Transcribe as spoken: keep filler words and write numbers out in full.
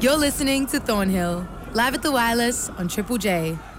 You're listening to Thornhill, live at the Wireless on Triple J.